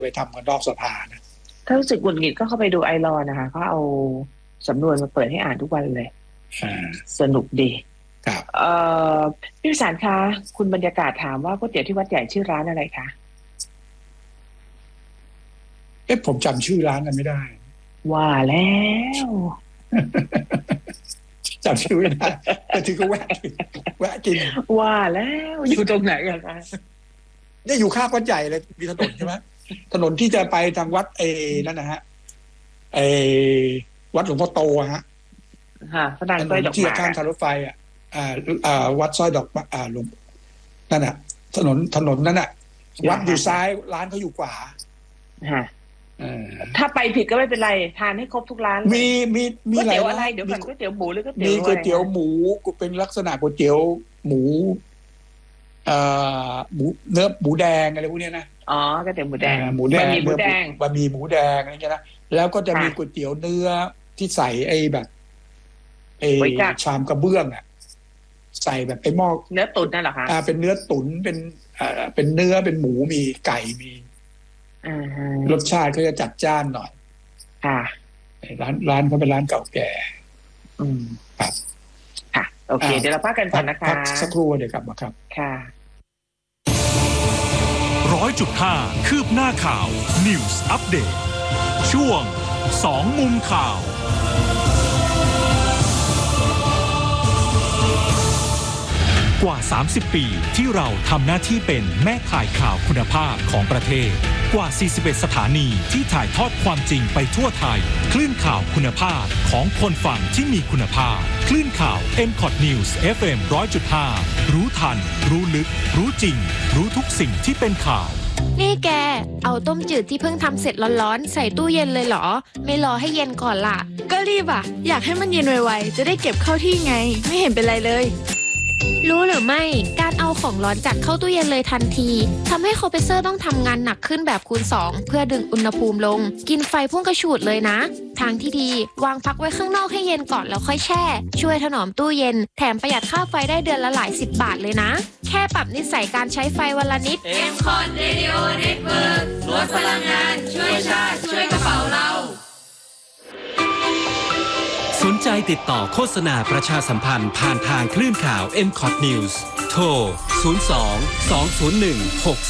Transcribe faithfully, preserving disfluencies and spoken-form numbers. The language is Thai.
ไปทำกันนอกสภานะถ้ารู้สึกหงุดหงิดก็เข้าไปดูไอรอนนะคะเขาเอาสำนวนมาเปิดให้อ่านทุกวันเลยสนุกดีครับเอ่อพี่พิสารคะคุณบรรยากาศถามว่าก๋วยเตี๋ยวที่วัดใหญ่ชื่อร้านอะไรคะเอ๊ะผมจำชื่อร้านนั้นไม่ได้ว่าแล้วจำชื่อไม่ได้แต่ถึงก็แวะแวะกินว่าแล้วอยู่ตรงไหนกันคะเนี่ยอยู่ข้างวัดใหญ่เลยมีถนนใช่ไหมถนนที่จะไปทางวัดเอนั่นนะฮะไอวัดหลวงพ่อโตฮะค่ะถนนที่ข้างทางรถไฟอ่ะอ่าอ่าวัดสร้อยดอกอ่าหลวงนั่นน่ะถนนถนนนั่นน่ะวัดอยู่ซ้ายร้านเขาอยู่ขวาฮะถ้าไปผิดก็ไม่เป็นไรทานให้ครบทุกร้านมีมีมีก๋วยเตี๋ยวอะไรเดี๋ยวก่อนก๋วยเตี๋ยวหมูหรือก๋วยเตี๋ยวมีก๋วยเตี๋ยวหมูเป็นลักษณะก๋วยเตี๋ยวหมูเอ่อหมูเนื้อหมูแดงอะไรพวกนี้นะอ๋อก๋วยเตี๋ยวหมูแดงหมูแดงบะหมี่หมูแดงบะหมี่หมูแดงอะไรเงี้ยนะแล้วก็จะมีก๋วยเตี๋ยวเนื้อที่ใส่ไอ้แบบไอ้ชามกระเบื้องอ่ะใส่แบบไอ้หม้อเนื้อตุ๋นนั่นเหรอคะอ่าเป็นเนื้อตุ๋นเป็นอ่าเป็นเนื้อเป็นหมูมีไก่มีรสชาติก็จะจัดจ้านหน่อยค่ะร้านร้านเขาเป็นร้านเก่าแก่อืมครับค่ะโอเคเดี๋ยวเราพักกันก่อนนะคะสักครู่เดี๋ยวกลับมาครับค่ะร้อยจุดห้าคืบหน้าข่าว News Update ช่วงสองมุมข่าวกว่าสามสิบปีที่เราทำหน้าที่เป็นแม่ข่ายข่าวคุณภาพของประเทศกว่าสี่สิบเอ็ดสถานีที่ถ่ายทอดความจริงไปทั่วไทยคลื่นข่าวคุณภาพของคนฟังที่มีคุณภาพคลื่นข่าว เอ็ม คอท News เอฟ เอ็ม หนึ่งร้อยจุดห้า รู้ทันรู้ลึกรู้จริงรู้ทุกสิ่งที่เป็นข่าวนี่แกเอาต้มจืดที่เพิ่งทำเสร็จร้อนๆใส่ตู้เย็นเลยเหรอไม่รอให้เย็นก่อนล่ะก็รีบอ่ะอยากให้มันเย็นไวๆจะได้เก็บเข้าที่ไงไม่เห็นเป็นไรเลยรู้หรือไม่การเอาของร้อนจัดเข้าตู้เย็นเลยทันทีทำให้คอมเพรสเซอร์ต้องทำงานหนักขึ้นแบบคูณสองเพื่อดึงอุณหภูมิลงกินไฟพุ่งกระฉูดเลยนะทางที่ดีวางพักไว้ข้างนอกให้เย็นก่อนแล้วค่อยแช่ช่วยถนอมตู้เย็นแถมประหยัดค่าไฟได้เดือนละหลายสิบบาทเลยนะแค่ปรับนิสัยการใช้ไฟวันละนิดเอ็ม คอท Radio Network ลดพลังงานช่วยชาติช่วยกระเป๋าเราสนใจติดต่อโฆษณาประชาสัมพันธ์ผ่านทางคลื่นข่าว เอ็ม คอท News โทร ศูนย์ สอง สอง ศูนย์ หนึ่ง หก